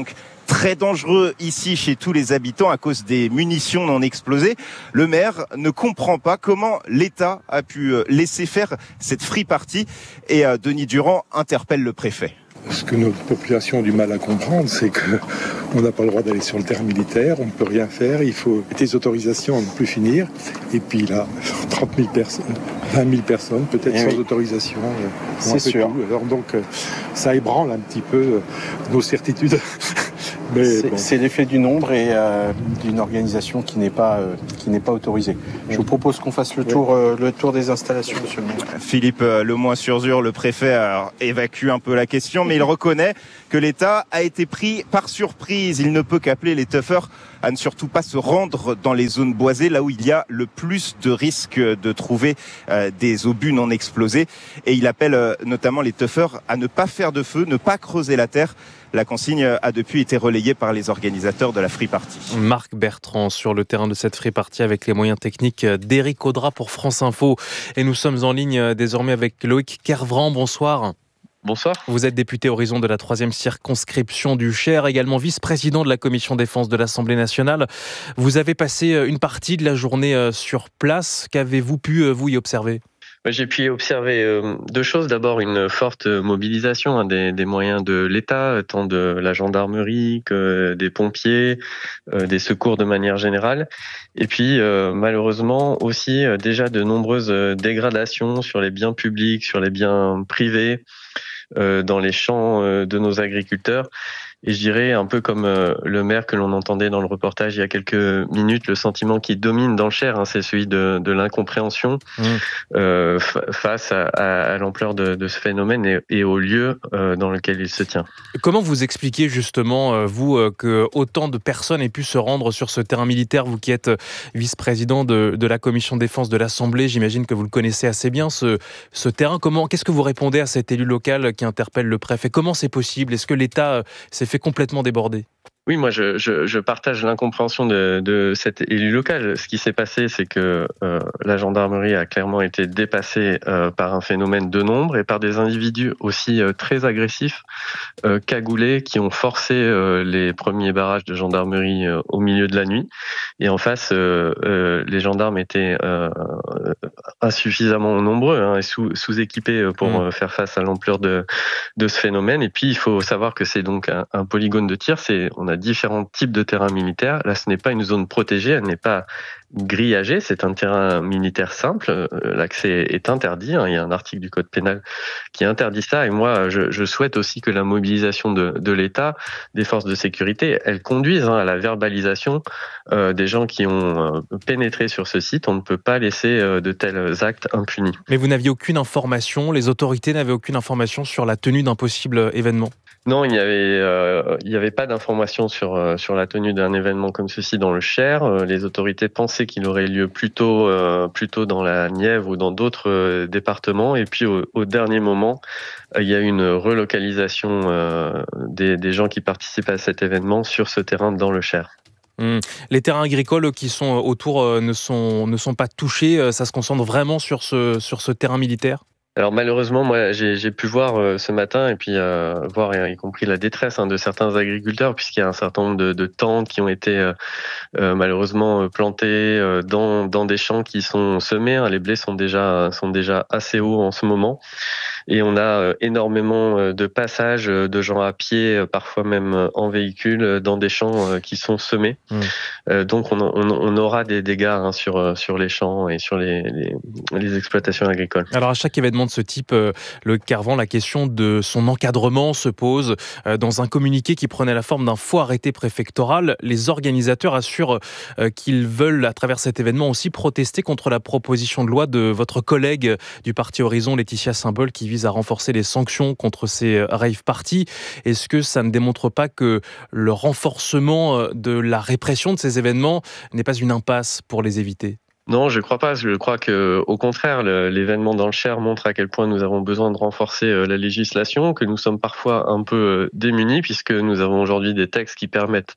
très dangereux ici chez tous les habitants à cause des munitions non explosées. Le maire ne comprend pas comment l'État a pu laisser faire cette free party et Denis Durand interpelle le préfet. Ce que notre population a du mal à comprendre, c'est qu'on n'a pas le droit d'aller sur le terrain militaire, on ne peut rien faire, il faut des autorisations à ne plus finir. Et puis là, trente mille personnes, vingt mille personnes, peut-être et sans oui. autorisation. C'est sûr. Tout. Alors donc, ça ébranle un petit peu nos certitudes. Mais c'est, bon. c'est l'effet du nombre et euh, d'une organisation qui n'est pas euh, qui n'est pas autorisée. Je vous propose qu'on fasse le tour euh, le tour des installations, monsieur le maire. Philippe euh, Lemoyne-sur-Zur, le préfet, a évacue un peu la question, mais il reconnaît que l'État a été pris par surprise. Il ne peut qu'appeler les tuffers à ne surtout pas se rendre dans les zones boisées, là où il y a le plus de risques de trouver euh, des obus non explosés. Et il appelle euh, notamment les tuffers à ne pas faire de feu, ne pas creuser la terre. La consigne a depuis été relayée par les organisateurs de la Free Party. Marc Bertrand sur le terrain de cette Free Party avec les moyens techniques d'Éric Audra pour France Info. Et nous sommes en ligne désormais avec Loïc Kervran. Bonsoir. Bonsoir. Vous êtes député Horizon de la troisième circonscription du Cher, également vice-président de la commission défense de l'Assemblée nationale. Vous avez passé une partie de la journée sur place. Qu'avez-vous pu, vous, y observer ? J'ai pu observer euh, deux choses. D'abord, une forte mobilisation hein, des, des moyens de l'État, tant de la gendarmerie que des pompiers, euh, des secours de manière générale. Et puis, euh, malheureusement, aussi euh, déjà de nombreuses dégradations sur les biens publics, sur les biens privés, euh, dans les champs euh, de nos agriculteurs. Et je dirais, un peu comme euh, le maire que l'on entendait dans le reportage il y a quelques minutes, le sentiment qui domine dans le Cher, hein, c'est celui de, de l'incompréhension mmh. euh, f- face à, à, à l'ampleur de, de ce phénomène et, et au lieu euh, dans lequel il se tient. Comment vous expliquez justement, euh, vous, euh, que autant de personnes aient pu se rendre sur ce terrain militaire, vous qui êtes vice-président de, de la commission défense de l'Assemblée, j'imagine que vous le connaissez assez bien, ce, ce terrain. Comment, qu'est-ce que vous répondez à cet élu local qui interpelle le préfet ? Comment c'est possible ? Est-ce que l'État euh, s'est fait complètement déborder ? Oui, moi, je, je, je partage l'incompréhension de, de cet élu local. Ce qui s'est passé, c'est que euh, la gendarmerie a clairement été dépassée euh, par un phénomène de nombre et par des individus aussi euh, très agressifs, euh, cagoulés, qui ont forcé euh, les premiers barrages de gendarmerie euh, au milieu de la nuit. Et en face, euh, euh, les gendarmes étaient euh, insuffisamment nombreux hein, et sous, sous-équipés pour mmh. faire face à l'ampleur de, de ce phénomène. Et puis, il faut savoir que c'est donc un, un polygone de tir. C'est, on a différents types de terrains militaires. Là, ce n'est pas une zone protégée, elle n'est pas grillagée, c'est un terrain militaire simple. L'accès est interdit. Hein. Il y a un article du Code pénal qui interdit ça. Et moi, je, je souhaite aussi que la mobilisation de, de l'État, des forces de sécurité, elle conduise hein, à la verbalisation euh, des gens qui ont euh, pénétré sur ce site. On ne peut pas laisser euh, de tels actes impunis. Mais vous n'aviez aucune information, les autorités n'avaient aucune information sur la tenue d'un possible événement ? Non, il n'y avait, euh, il y avait pas d'informations sur euh, sur la tenue d'un événement comme ceci dans le Cher. Euh, les autorités pensaient qu'il aurait lieu plutôt euh, plutôt dans la Nièvre ou dans d'autres euh, départements. Et puis au, au dernier moment, euh, il y a eu une relocalisation euh, des, des gens qui participent à cet événement sur ce terrain dans le Cher. Mmh. Les terrains agricoles qui sont autour euh, ne sont ne sont pas touchés. Ça se concentre vraiment sur ce sur ce terrain militaire ? Alors malheureusement, moi j'ai, j'ai pu voir euh, ce matin et puis euh, voir y compris la détresse hein, de certains agriculteurs puisqu'il y a un certain nombre de, de tentes qui ont été euh, euh, malheureusement plantées euh, dans dans des champs qui sont semés. Hein. Les blés sont déjà sont déjà assez hauts en ce moment et on a euh, énormément de passages de gens à pied, euh, parfois même en véhicule, dans des champs euh, qui sont semés. Mmh. Euh, donc on, on, on aura des dégâts hein, sur sur les champs et sur les, les les exploitations agricoles. Alors à chaque événement de ce type, euh, le Kervran, la question de son encadrement se pose. Euh, dans un communiqué qui prenait la forme d'un faux arrêté préfectoral, les organisateurs assurent euh, qu'ils veulent, à travers cet événement, aussi protester contre la proposition de loi de votre collègue du parti Horizon, Laetitia Saint-Paul, qui vise à renforcer les sanctions contre ces rave parties. Est-ce que ça ne démontre pas que le renforcement de la répression de ces événements n'est pas une impasse pour les éviter ? Non, je crois pas. Je crois que, au contraire, le, l'événement dans le Cher montre à quel point nous avons besoin de renforcer euh, la législation, que nous sommes parfois un peu euh, démunis puisque nous avons aujourd'hui des textes qui permettent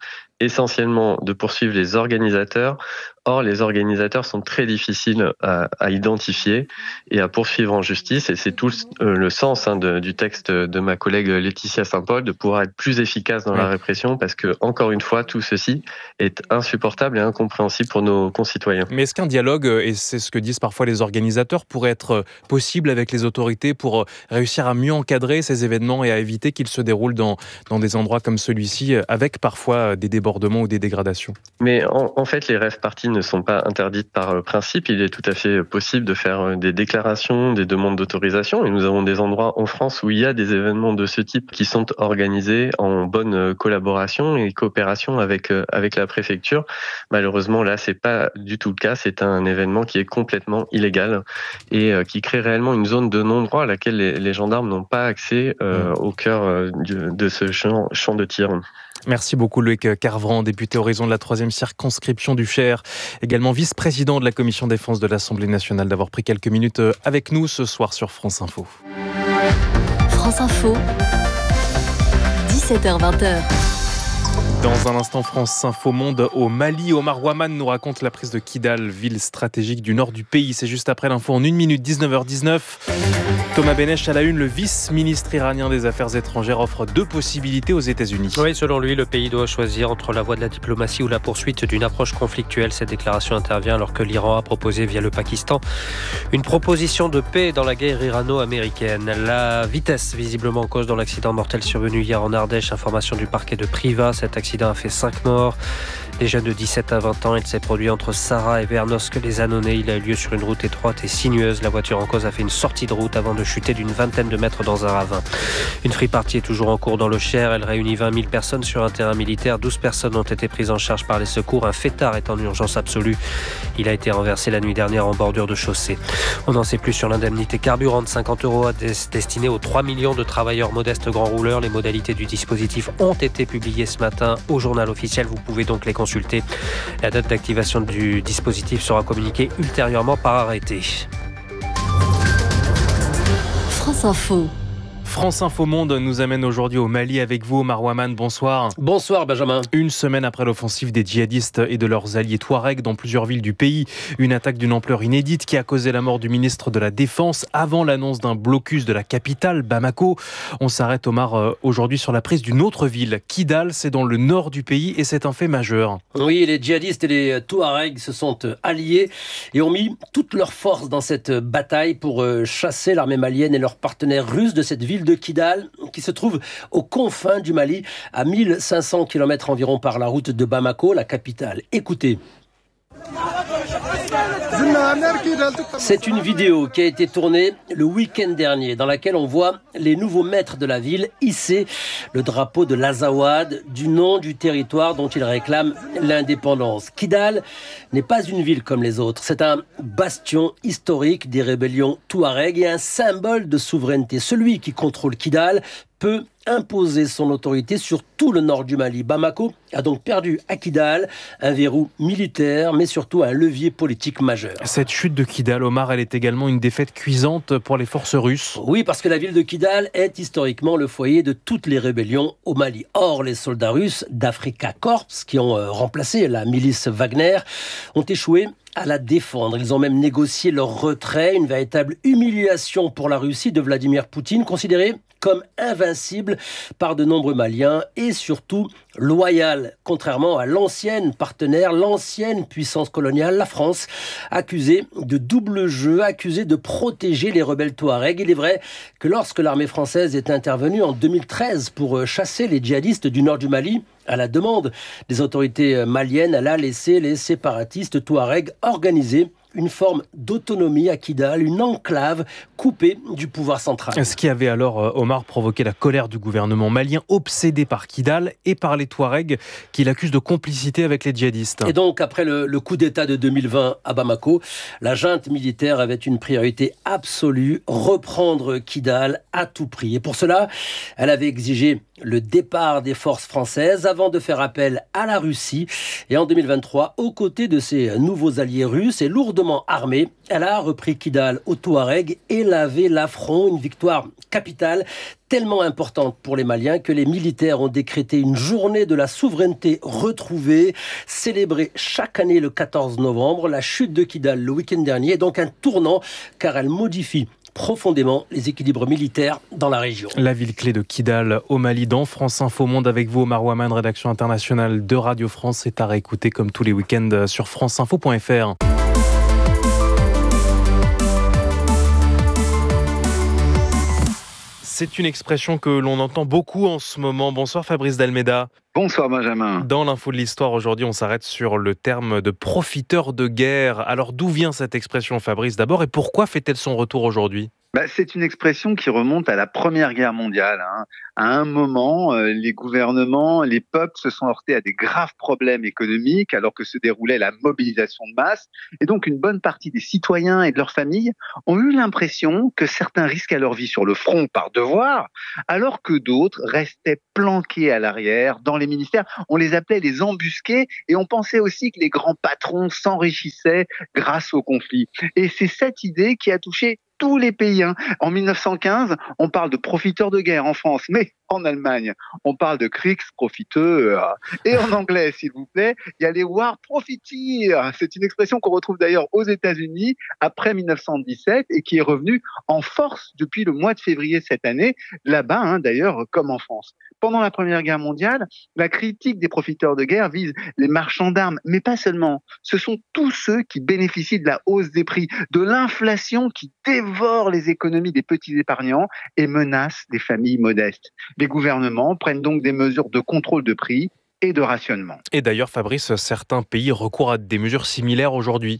essentiellement de poursuivre les organisateurs. Or, les organisateurs sont très difficiles à, à identifier et à poursuivre en justice. Et c'est tout le, le sens hein, de, du texte de ma collègue Laetitia Saint-Paul, de pouvoir être plus efficace dans ouais. la répression, parce que, encore une fois, tout ceci est insupportable et incompréhensible pour nos concitoyens. Mais est-ce qu'un dialogue, et c'est ce que disent parfois les organisateurs, pourrait être possible avec les autorités pour réussir à mieux encadrer ces événements et à éviter qu'ils se déroulent dans, dans des endroits comme celui-ci, avec parfois des débordements ou des dégradations? Mais en, en fait, les rave-parties ne sont pas interdites par principe. Il est tout à fait possible de faire des déclarations, des demandes d'autorisation. Et nous avons des endroits en France où il y a des événements de ce type qui sont organisés en bonne collaboration et coopération avec, avec la préfecture. Malheureusement, là, c'est pas du tout le cas. C'est un événement qui est complètement illégal et qui crée réellement une zone de non-droit à laquelle les, les gendarmes n'ont pas accès euh, au cœur euh, de ce champ, champ de tir. Merci beaucoup Loïc Carvran, député Horizon de la troisième circonscription du Cher, également vice-président de la commission défense de l'Assemblée nationale, d'avoir pris quelques minutes avec nous ce soir sur France Info. France Info, dix-sept heures vingt. Dans un instant, France Info Monde au Mali. Omar Ouaman nous raconte la prise de Kidal, ville stratégique du nord du pays. C'est juste après l'info en une minute, dix-neuf heures dix-neuf. Thomas Benesch à la une, le vice-ministre iranien des Affaires étrangères offre deux possibilités aux États-Unis. Oui, selon lui, le pays doit choisir entre la voie de la diplomatie ou la poursuite d'une approche conflictuelle. Cette déclaration intervient alors que l'Iran a proposé via le Pakistan une proposition de paix dans la guerre irano-américaine. La vitesse visiblement en cause dans l'accident mortel survenu hier en Ardèche. Information du parquet de Privas. Cet accident a fait cinq morts. Des jeunes de dix-sept à vingt ans, il s'est produit entre Sarra et Vernosque-les-Annonay. Il a eu lieu sur une route étroite et sinueuse. La voiture en cause a fait une sortie de route avant de chuter d'une vingtaine de mètres dans un ravin. Une free-party est toujours en cours dans le Cher. Elle réunit vingt mille personnes sur un terrain militaire. douze personnes ont été prises en charge par les secours. Un fêtard est en urgence absolue. Il a été renversé la nuit dernière en bordure de chaussée. On n'en sait plus sur l'indemnité carburant de cinquante euros destinée aux trois millions de travailleurs modestes grands rouleurs. Les modalités du dispositif ont été publiées ce matin au journal officiel. Vous pouvez donc les consulter. La date d'activation du dispositif sera communiquée ultérieurement par arrêté. France Info. France Info Monde nous amène aujourd'hui au Mali avec vous, Omar Ouaman. Bonsoir. Bonsoir Benjamin. Une semaine après l'offensive des djihadistes et de leurs alliés Touaregs dans plusieurs villes du pays, une attaque d'une ampleur inédite qui a causé la mort du ministre de la Défense avant l'annonce d'un blocus de la capitale, Bamako. On s'arrête, Omar, aujourd'hui sur la prise d'une autre ville, Kidal. C'est dans le nord du pays et c'est un fait majeur. Oui, les djihadistes et les Touaregs se sont alliés et ont mis toutes leurs forces dans cette bataille pour chasser l'armée malienne et leurs partenaires russes de cette ville de Kidal, qui se trouve aux confins du Mali, à mille cinq cents kilomètres environ par la route de Bamako, la capitale. Écoutez. C'est une vidéo qui a été tournée le week-end dernier, dans laquelle on voit les nouveaux maîtres de la ville hisser le drapeau de l'Azawad, du nom du territoire dont ils réclament l'indépendance. Kidal n'est pas une ville comme les autres, c'est un bastion historique des rébellions Touareg et un symbole de souveraineté. Celui qui contrôle Kidal peut imposer son autorité sur tout le nord du Mali. Bamako a donc perdu à Kidal un verrou militaire, mais surtout un levier politique majeur. Cette chute de Kidal, Omar, elle est également une défaite cuisante pour les forces russes. Oui, parce que la ville de Kidal est historiquement le foyer de toutes les rébellions au Mali. Or, les soldats russes d'Afrika Korps, qui ont euh, remplacé la milice Wagner, ont échoué à la défendre. Ils ont même négocié leur retrait, une véritable humiliation pour la Russie de Vladimir Poutine, considérée comme invincible par de nombreux Maliens et surtout loyale, contrairement à l'ancienne partenaire, l'ancienne puissance coloniale, la France, accusée de double jeu, accusée de protéger les rebelles Touaregs. Il est vrai que lorsque l'armée française est intervenue en deux mille treize pour chasser les djihadistes du nord du Mali, à la demande des autorités maliennes, elle a laissé les séparatistes Touaregs organiser une forme d'autonomie à Kidal, une enclave coupée du pouvoir central. Ce qui avait alors, Omar, provoqué la colère du gouvernement malien, obsédé par Kidal et par les Touaregs, qui l'accusent de complicité avec les djihadistes. Et donc, après le, le coup d'État de deux mille vingt à Bamako, la junte militaire avait une priorité absolue, reprendre Kidal à tout prix. Et pour cela, elle avait exigé le départ des forces françaises avant de faire appel à la Russie. Et en deux mille vingt-trois, aux côtés de ses nouveaux alliés russes et lourdement armés, elle a repris Kidal aux Touaregs et lavé l'affront. Une victoire capitale tellement importante pour les Maliens que les militaires ont décrété une journée de la souveraineté retrouvée, célébrée chaque année le quatorze novembre. La chute de Kidal le week-end dernier est donc un tournant car elle modifie profondément les équilibres militaires dans la région. La ville clé de Kidal au Mali, dans France Info Monde avec vous, Omar Ouaman, rédaction internationale de Radio France, est à réécouter comme tous les week-ends sur franceinfo point f r. C'est une expression que l'on entend beaucoup en ce moment. Bonsoir Fabrice Dalméda. Bonsoir Benjamin. Dans l'info de l'histoire aujourd'hui, on s'arrête sur le terme de profiteur de guerre. Alors d'où vient cette expression, Fabrice, d'abord, et pourquoi fait-elle son retour aujourd'hui ? Bah, c'est une expression qui remonte à la Première Guerre mondiale. Hein. À un moment, euh, les gouvernements, les peuples se sont heurtés à des graves problèmes économiques alors que se déroulait la mobilisation de masse. Et donc, une bonne partie des citoyens et de leurs familles ont eu l'impression que certains risquaient leur vie sur le front par devoir, alors que d'autres restaient planqués à l'arrière dans les ministères. On les appelait les embusqués et on pensait aussi que les grands patrons s'enrichissaient grâce au conflit. Et c'est cette idée qui a touché tous les pays. Hein. En mille neuf cent quinze, on parle de profiteurs de guerre en France, mais en Allemagne, on parle de Kriegsprofiteurs. Et en anglais, s'il vous plaît, il y a les War Profiteers. C'est une expression qu'on retrouve d'ailleurs aux États-Unis après mille neuf cent dix-sept et qui est revenue en force depuis le mois de février cette année, là-bas hein, d'ailleurs, comme en France. Pendant la Première Guerre mondiale, la critique des profiteurs de guerre vise les marchands d'armes, mais pas seulement. Ce sont tous ceux qui bénéficient de la hausse des prix, de l'inflation qui dévore les économies des petits épargnants et menace les familles modestes. Les gouvernements prennent donc des mesures de contrôle de prix et de rationnement. Et d'ailleurs, Fabrice, certains pays recourent à des mesures similaires aujourd'hui.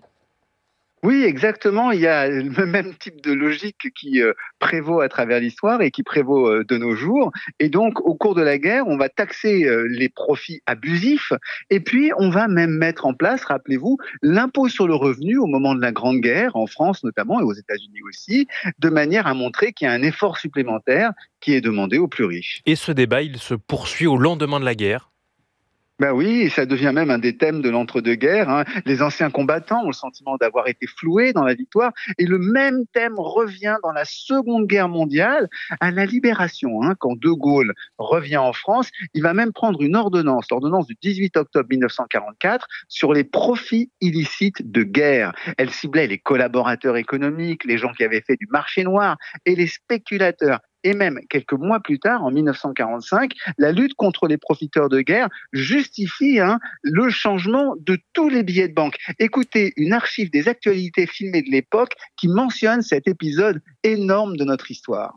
Oui, exactement. Il y a le même type de logique qui euh, prévaut à travers l'histoire et qui prévaut euh, de nos jours. Et donc, au cours de la guerre, on va taxer euh, les profits abusifs et puis on va même mettre en place, rappelez-vous, l'impôt sur le revenu au moment de la Grande Guerre, en France notamment et aux États-Unis aussi, de manière à montrer qu'il y a un effort supplémentaire qui est demandé aux plus riches. Et ce débat, il se poursuit au lendemain de la guerre. Ben oui, et ça devient même un des thèmes de l'entre-deux-guerres. Hein. Les anciens combattants ont le sentiment d'avoir été floués dans la victoire. Et le même thème revient dans la Seconde Guerre mondiale, à la Libération. Hein. Quand De Gaulle revient en France, il va même prendre une ordonnance, l'ordonnance du dix-huit octobre mille neuf cent quarante-quatre, sur les profits illicites de guerre. Elle ciblait les collaborateurs économiques, les gens qui avaient fait du marché noir et les spéculateurs. Et même quelques mois plus tard, en mille neuf cent quarante-cinq, la lutte contre les profiteurs de guerre justifie hein, le changement de tous les billets de banque. Écoutez une archive des actualités filmées de l'époque qui mentionne cet épisode énorme de notre histoire.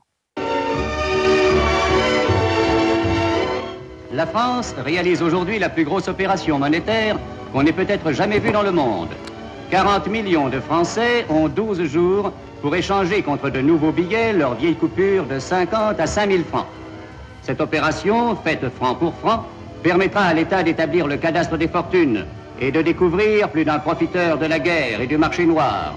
La France réalise aujourd'hui la plus grosse opération monétaire qu'on ait peut-être jamais vue dans le monde. quarante millions de Français ont douze jours pour échanger contre de nouveaux billets leurs vieilles coupures de cinquante à cinq mille francs. Cette opération, faite franc pour franc, permettra à l'État d'établir le cadastre des fortunes et de découvrir plus d'un profiteur de la guerre et du marché noir.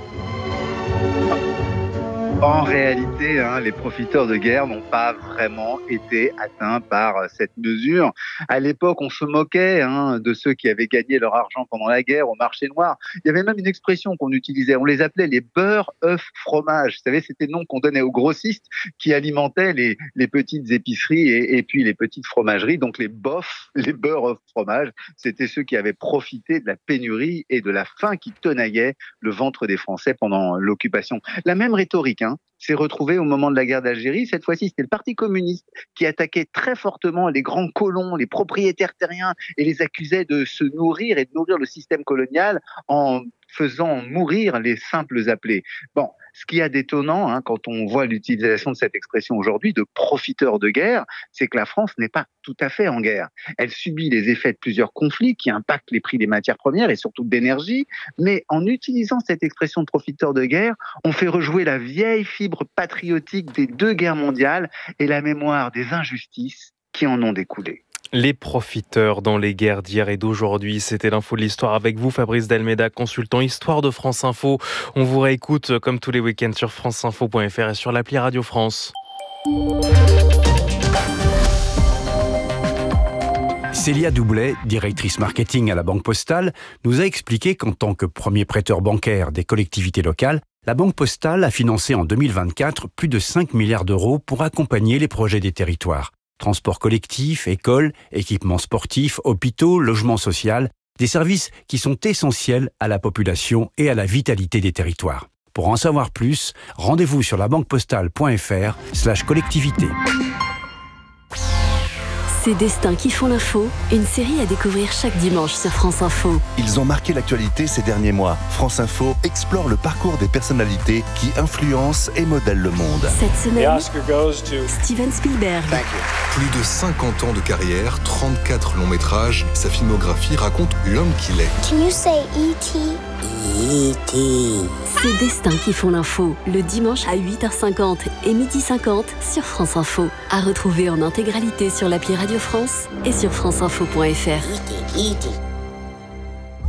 En réalité, hein, les profiteurs de guerre n'ont pas vraiment été atteints par cette mesure. À l'époque, on se moquait hein, de ceux qui avaient gagné leur argent pendant la guerre au marché noir. Il y avait même une expression qu'on utilisait, on les appelait les beurre, œufs, fromage. Vous savez, c'était le nom qu'on donnait aux grossistes qui alimentaient les, les petites épiceries et, et puis les petites fromageries. Donc les bofs, les beurre, œufs, fromage, c'était ceux qui avaient profité de la pénurie et de la faim qui tenaillait le ventre des Français pendant l'occupation. La même rhétorique, hein, s'est retrouvé au moment de la guerre d'Algérie. Cette fois-ci, c'était le Parti communiste qui attaquait très fortement les grands colons, les propriétaires terriens et les accusait de se nourrir et de nourrir le système colonial en faisant mourir les simples appelés. Bon, ce qui est d'étonnant, hein, quand on voit l'utilisation de cette expression aujourd'hui de profiteur de guerre, c'est que la France n'est pas tout à fait en guerre. Elle subit les effets de plusieurs conflits qui impactent les prix des matières premières et surtout de l'énergie, mais en utilisant cette expression de profiteur de guerre, on fait rejouer la vieille fibre patriotique des deux guerres mondiales et la mémoire des injustices qui en ont découlé. Les profiteurs dans les guerres d'hier et d'aujourd'hui, c'était l'info de l'histoire avec vous, Fabrice Dalméda, consultant histoire de France Info. On vous réécoute comme tous les week-ends sur franceinfo point f r et sur l'appli Radio France. Célia Doublet, directrice marketing à la Banque Postale, nous a expliqué qu'en tant que premier prêteur bancaire des collectivités locales, la Banque Postale a financé en deux mille vingt-quatre plus de cinq milliards d'euros pour accompagner les projets des territoires. Transport collectif, écoles, équipements sportifs, hôpitaux, logement social, des services qui sont essentiels à la population et à la vitalité des territoires. Pour en savoir plus, rendez-vous sur labanquepostale.fr slash collectivité. Ces destins qui font l'info, une série à découvrir chaque dimanche sur France Info. Ils ont marqué l'actualité ces derniers mois. France Info explore le parcours des personnalités qui influencent et modèlent le monde. Cette semaine, Steven Spielberg. Plus de cinquante ans de carrière, trente-quatre longs métrages, sa filmographie raconte l'homme qu'il est. Can you say E T E T Ces destins qui font l'info, le dimanche à huit heures cinquante et midi cinquante sur France Info. À retrouver en intégralité sur l'appli Radio France et sur franceinfo point fr.